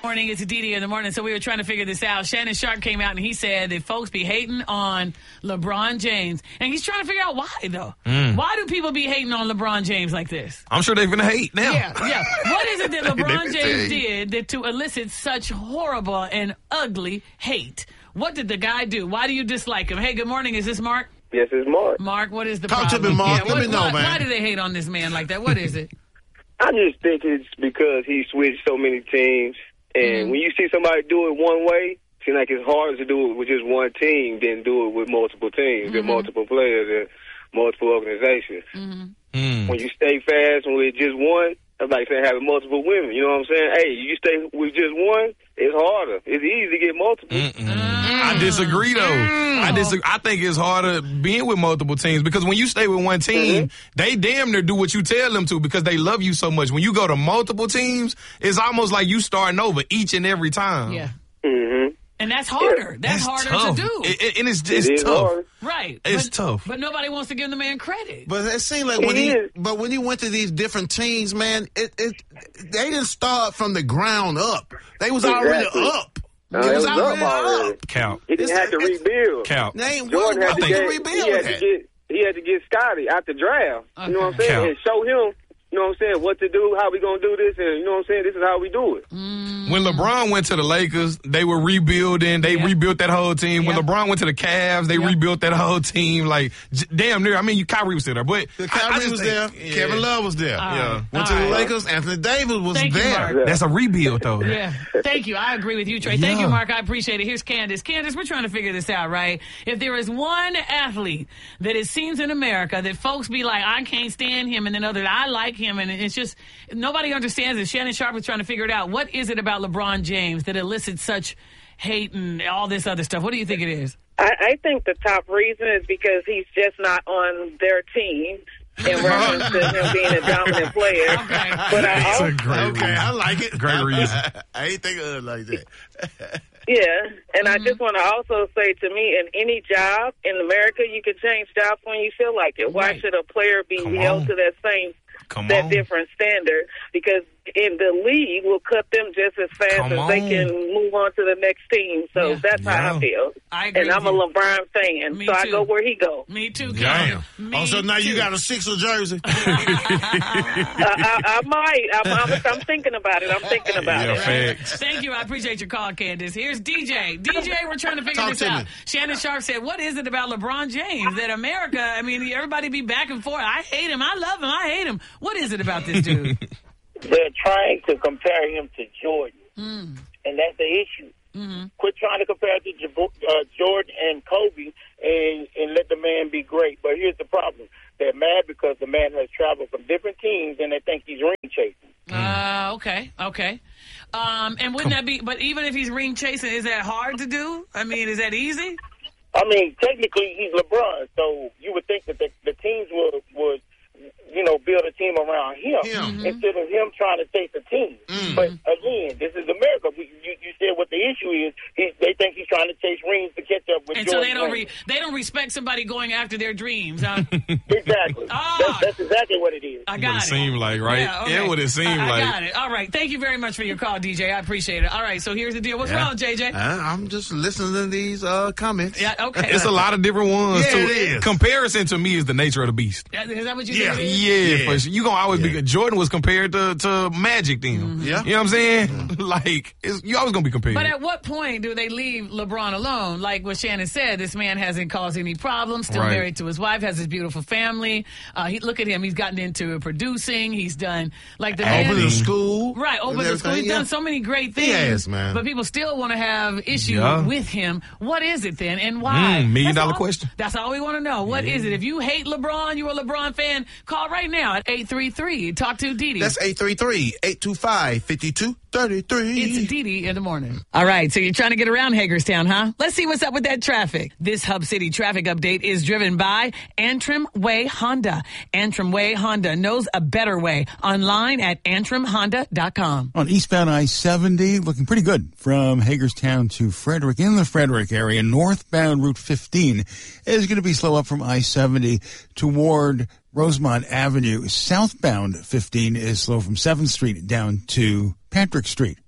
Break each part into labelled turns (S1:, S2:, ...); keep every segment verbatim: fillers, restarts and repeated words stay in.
S1: Morning, it's Didi in the morning. So we were trying to figure this out. Shannon Sharpe came out and he said that folks be hating on LeBron James. And he's trying to figure out why, though. Mm. Why do people be hating on LeBron James like this?
S2: I'm sure they're going to hate now.
S1: Yeah, yeah. What is it that LeBron James did that to elicit such horrible and ugly hate? What did the guy do? Why do you dislike him? Hey, good morning. Is this Mark?
S3: Yes, it's Mark.
S1: Mark, what is the
S4: Talk
S1: problem?
S4: to me, Mark.
S1: Yeah,
S4: Let
S1: what,
S4: me know,
S1: why,
S4: man.
S1: Why do they hate on this man like that? What is it?
S3: I just think it's because he switched so many teams. And mm-hmm. when you see somebody do it one way, it seems like it's harder to do it with just one team than do it with multiple teams, mm-hmm. and multiple players, and multiple organizations. Mm-hmm. Mm. When you stay fast with just one, that's like saying having multiple women. You know what I'm saying? Hey, you stay with just one, it's harder. It's easy to get multiple.
S2: Mm-mm. I disagree, though. Mm. I disagree. I think it's harder being with multiple teams because when you stay with one team, mm-hmm. they damn near do what you tell them to because they love you so much. When you go to multiple teams, it's almost like you starting over each and every time.
S1: Yeah.
S3: Mm-hmm.
S1: And that's harder.
S3: Yeah.
S1: That's, that's harder
S2: tough.
S1: to do.
S2: It, it, and it's, it's
S3: it
S2: tough.
S3: Hard.
S1: Right.
S2: It's
S1: but,
S2: tough.
S1: But nobody wants to give the man credit.
S4: But it seemed like when he, but when he went to these different teams, man, it, it they didn't start from the ground up. They was
S3: exactly.
S4: already up.
S3: No,
S4: it was,
S3: it was
S4: already
S3: up. Already.
S4: up.
S2: Count.
S3: He didn't have to rebuild.
S2: Count.
S4: Name
S3: Jordan
S4: what,
S3: had
S4: what
S3: to
S4: get,
S3: get,
S4: rebuild
S3: he had
S4: that?
S3: to get he had to get Scotty out the draft.
S1: Okay.
S3: You know what I'm saying?
S2: Count.
S3: And show him, you know what I'm saying, what to do, how we gonna do this, and you know what I'm saying, this is how we do it.
S1: Mm.
S2: When LeBron went to the Lakers, they were rebuilding. They
S1: yeah.
S2: rebuilt that whole team.
S1: Yeah.
S2: When LeBron went to the Cavs, they
S1: yeah.
S2: rebuilt that whole team. Like, j- damn near. I mean, you Kyrie was still there, but
S4: The Kyrie
S2: I, I just
S4: was
S2: think,
S4: there.
S2: yeah.
S4: Kevin Love was there.
S1: All
S2: Yeah.
S1: right.
S4: Went
S1: All
S4: to the
S1: right.
S4: Lakers. Anthony Davis was
S1: Thank you,
S4: there.
S1: Mark.
S3: Yeah.
S2: That's a rebuild, though.
S1: Yeah. Thank you. I agree with you, Trey.
S2: Yeah.
S1: Thank you, Mark. I appreciate it. Here's Candace. Candace, we're trying to figure this out, right? If there is one athlete that it seems in America that folks be like, I can't stand him, and then other, I like him, and it's just, nobody understands it. Shannon Sharpe was trying to figure it out. What is it about LeBron James that elicits such hate and all this other stuff? What do you think it is?
S5: I, I think the top reason is because he's just not on their team in reference to him being a dominant player.
S1: Okay.
S5: But I
S2: That's
S5: also,
S2: a great
S4: Okay,
S2: reason.
S4: I like it.
S2: Great reason.
S4: I ain't think of it like that.
S5: yeah, and
S1: Mm-hmm.
S5: I just want to also say to me, in any job in America, you can change jobs when you feel like it. Why
S1: Right.
S5: should a player be
S2: Come
S5: held
S2: on.
S5: to that same
S2: Come
S5: that
S2: on.
S5: different standard? Because in the league will cut them just as fast
S2: Come
S5: as they
S2: on.
S5: can move on to the next team. So
S1: Yeah.
S5: that's how
S2: Yeah.
S5: I feel.
S1: I agree
S5: And I'm
S1: with
S5: a
S1: you.
S5: LeBron fan,
S1: Me
S5: so I
S1: too.
S5: go where he goes.
S1: Me too,
S4: Damn.
S1: Candace. Me
S4: Oh, so now
S1: too.
S4: you got a Sixer jersey.
S5: I, I, I might. I'm, I'm, I'm thinking about it. I'm thinking about
S2: Yeah,
S5: it.
S2: facts.
S1: Thank you. I appreciate your call, Candace. Here's D J. D J, we're trying to figure
S4: Talk
S1: this
S4: to
S1: out.
S4: me.
S1: Shannon Sharpe said, what is it about LeBron James that America, I mean, everybody be back and forth. I hate him. I love him. I hate him. What is it about this dude?
S6: They're trying to compare him to Jordan,
S1: Mm.
S6: and that's the issue.
S1: Mm-hmm.
S6: Quit trying to compare to J- uh, Jordan and Kobe and, and let the man be great. But here's the problem. They're mad because the man has traveled from different teams, and they think he's ring chasing.
S1: Uh, okay, okay. Um, and wouldn't that be, but even if he's ring chasing, is that hard to do? I mean, is that easy?
S6: I mean, technically, he's LeBron, so you would think that the, the teams would, would, you know, build a team around him
S4: Him.
S6: instead of him trying to chase a team.
S4: Mm.
S6: But again, this is America. We, you, you said what the issue is. He, they think he's trying to chase rings to catch up with
S1: And so
S6: Jordan.
S1: they don't
S6: rings.
S1: re- they don't respect somebody going after their dreams, huh?
S6: Exactly.
S1: Ah.
S6: That's, that's exactly what it is.
S1: I
S2: What
S1: got
S2: it
S1: it.
S2: seemed like, right?
S1: Yeah, okay.
S2: Yeah, what it seemed
S1: I, I
S2: like.
S1: got it. All right. Thank you very much for your call, D J. I appreciate it. All right. So here's the deal. What's
S4: Yeah.
S1: wrong, J J?
S4: Uh, I'm just listening to these uh, comments.
S1: Yeah. Okay.
S2: It's a lot of different ones,
S4: Yeah,
S2: too.
S4: it is.
S2: Comparison to me is the nature of the beast.
S1: Is that what you
S4: Yeah.
S1: think? it is?
S2: Yeah,
S4: Yeah.
S2: for sure. You gonna always
S4: Yeah.
S2: be. Jordan was compared to, to Magic then.
S1: Mm-hmm.
S4: Yeah.
S2: You know what I'm saying? Like, it's, you always gonna be compared.
S1: But at what point do they leave LeBron alone? Like what Shannon said, this man hasn't caused any problems. Still
S2: Right.
S1: married to his wife, has his beautiful family. Uh, he look at him. He's gotten into producing. He's done like the man.
S4: Open the school.
S1: Right, open
S4: and
S1: the school. He's
S4: everything,
S1: done
S4: yeah.
S1: so many great things.
S4: He has, man.
S1: But people still want to have issue
S2: Yeah.
S1: with him. What is it then, and why?
S2: Mm, million
S1: That's
S2: dollar
S1: all-
S2: question.
S1: That's all we want to know. What is it? If you hate LeBron, you're a LeBron fan, call right now at eight three three. Talk to Didi.
S4: That's eight three three, eight two five, five two three three.
S1: It's Didi in the morning. All right, so you're trying to get around Hagerstown, huh? Let's see what's up with that traffic. This Hub City traffic update is driven by Antrim Way Honda. Antrim Way Honda knows a better way. Online at antrim honda dot com.
S7: On eastbound I seventy, looking pretty good from Hagerstown to Frederick. In the Frederick area, northbound Route fifteen is going to be slow up from I seventy toward Rosemont Avenue. Southbound fifteen is slow from seventh Street down to Patrick Street.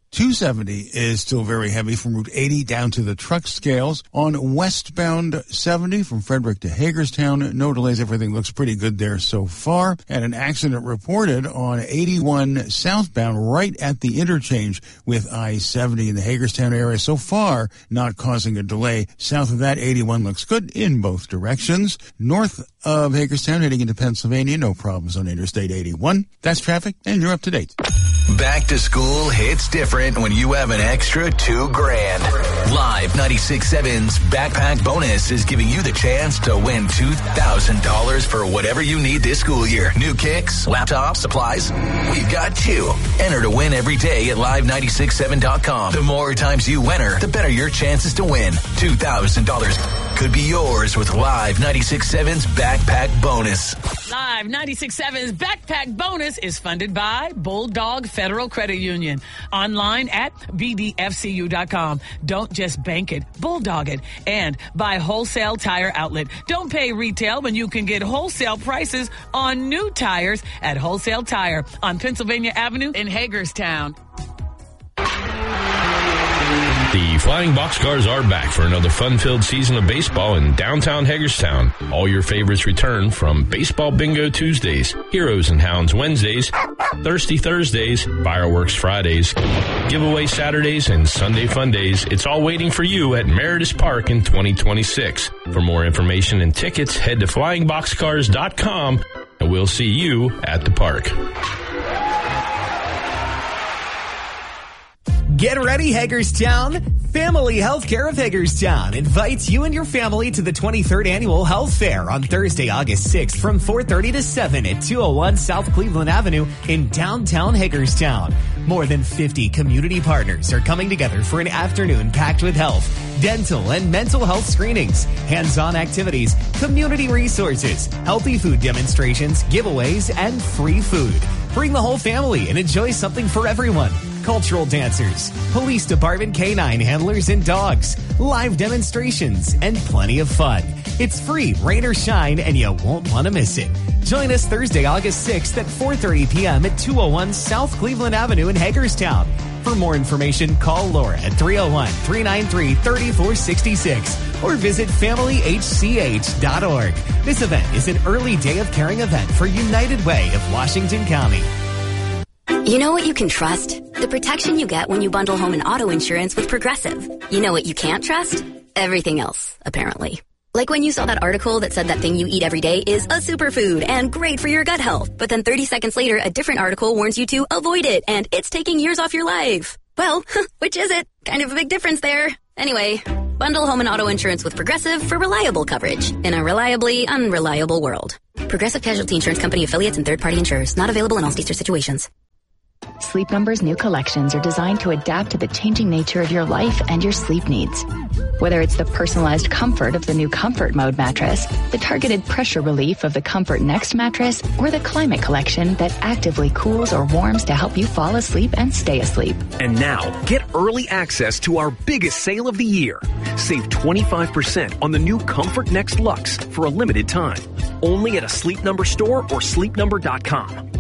S7: two seventy is still very heavy from Route eighty down to the truck scales. On westbound seventy from Frederick to Hagerstown, no delays. Everything looks pretty good there so far. And an accident reported on eighty-one southbound right at the interchange with I seventy in the Hagerstown area. So far, not causing a delay. South of that, eighty-one looks good in both directions. North of Hagerstown, heading into Pennsylvania, no problems on Interstate eighty-one. That's traffic, and you're up to date.
S8: Back to school hits different when you have an extra two grand. Live ninety-six point seven's Backpack Bonus is giving you the chance to win two thousand dollars for whatever you need this school year. New kicks, laptops, supplies. We've got you. Enter to win every day at live ninety-six point seven dot com. The more times you enter, the better your chances to win. two thousand dollars could be yours with Live ninety-six point seven's Backpack Bonus.
S1: Live ninety-six point seven's Backpack Bonus is funded by Bulldog Federal Credit Union. Online at b d f c u dot com. Don't just bank it, bulldog it. And by Wholesale Tire Outlet. Don't pay retail when you can get wholesale prices on new tires at Wholesale Tire on Pennsylvania Avenue in Hagerstown.
S9: The Flying Boxcars are back for another fun-filled season of baseball in downtown Hagerstown. All your favorites return from Baseball Bingo Tuesdays, Heroes and Hounds Wednesdays, Thirsty Thursdays, Fireworks Fridays, Giveaway Saturdays, and Sunday Fun Days. It's all waiting for you at Meredith Park in twenty twenty-six. For more information and tickets, head to flying boxcars dot com, and we'll see you at the park.
S10: Get ready, Hagerstown. Family Healthcare of Hagerstown invites you and your family to the twenty-third Annual Health Fair on Thursday, August sixth from four thirty to seven at two oh one South Cleveland Avenue in downtown Hagerstown. More than fifty community partners are coming together for an afternoon packed with health, dental, and mental health screenings, hands-on activities, community resources, healthy food demonstrations, giveaways, and free food. Bring the whole family and enjoy something for everyone. Cultural dancers, police department canine handlers and dogs, live demonstrations, and plenty of fun. It's free, rain or shine, and you won't want to miss it. Join us Thursday, August sixth at four thirty p.m. at two oh one South Cleveland Avenue in Hagerstown. For more information, call Laura at three oh one, three nine three, three four six six or visit family h c h dot org. This event is an early day of caring event for United Way of Washington County.
S11: You know what you can trust? The protection you get when you bundle home and auto insurance with Progressive. You know what you can't trust? Everything else, apparently. Like when you saw that article that said that thing you eat every day is a superfood and great for your gut health. But then thirty seconds later, a different article warns you to avoid it and it's taking years off your life. Well, which is it? Kind of a big difference there. Anyway, bundle home and auto insurance with Progressive for reliable coverage in a reliably unreliable world. Progressive Casualty Insurance Company affiliates and third-party insurers. Not available in all states or situations.
S12: Sleep Number's new collections are designed to adapt to the changing nature of your life and your sleep needs. Whether it's the personalized comfort of the new Comfort Mode mattress, the targeted pressure relief of the Comfort Next mattress, or the Climate Collection that actively cools or warms to help you fall asleep and stay asleep.
S13: And now, get early access to our biggest sale of the year. Save twenty-five percent on the new Comfort Next Luxe for a limited time. Only at a Sleep Number store or sleep number dot com.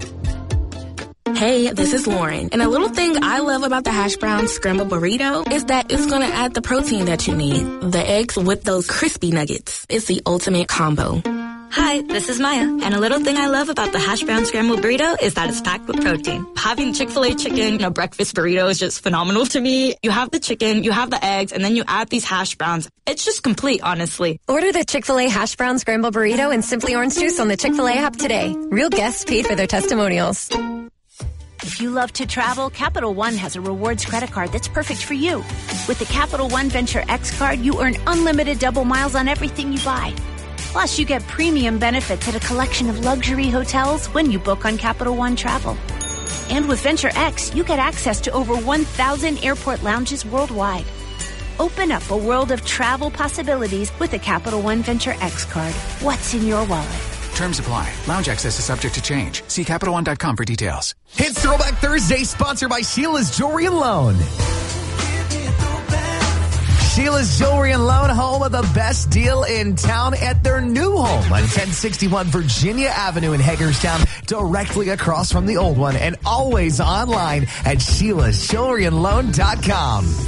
S14: Hey, this is Lauren, and a little thing I love about the hash brown scrambled burrito is that it's going to add the protein that you need. The eggs with those crispy nuggets. It's the ultimate combo.
S15: Hi, this is Maya, and a little thing I love about the hash brown scrambled burrito is that it's packed with protein. Having Chick-fil-A chicken in a breakfast burrito is just phenomenal to me. You have the chicken, you have the eggs, and then you add these hash browns. It's just complete, honestly.
S16: Order the Chick-fil-A hash brown scrambled burrito and Simply Orange Juice on the Chick-fil-A app today. Real guests paid for their testimonials.
S17: If you love to travel, Capital One has a rewards credit card that's perfect for you. With the Capital One Venture X card, you earn unlimited double miles on everything you buy. Plus, you get premium benefits at a collection of luxury hotels when you book on Capital One Travel. And with Venture X, you get access to over one thousand airport lounges worldwide. Open up a world of travel possibilities with the Capital One Venture X card. What's in your wallet?
S18: Terms apply. Lounge access is subject to change. See Capital One dot com for details.
S10: It's Throwback Thursday, sponsored by Sheila's Jewelry and Loan. Sheila's Jewelry and Loan, home of the best deal in town at their new home on ten sixty-one Virginia Avenue in Hagerstown, directly across from the old one, and always online at Sheila's Jewelry and Loan dot com.